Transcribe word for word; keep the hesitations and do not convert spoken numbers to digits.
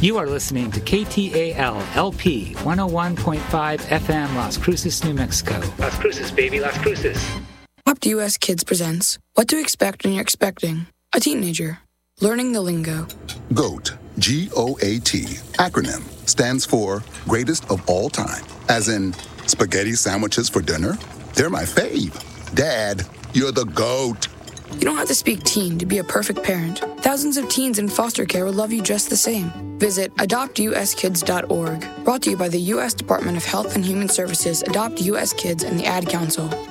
You are listening to K T A L L P one oh one point five F M Las Cruces, New Mexico. Las Cruces, baby, Las Cruces. Adopt U S Kids presents What to Expect When You're Expecting a Teenager. Learning the lingo. GOAT, G O A T, acronym, stands for Greatest of All Time. As in, spaghetti sandwiches for dinner? They're my fave. Dad, you're the GOAT. You don't have to speak teen to be a perfect parent. Thousands of teens in foster care will love you just the same. Visit adopt u s kids dot org. Brought to you by the U S Department of Health and Human Services, Adopt U S Kids, and the Ad Council.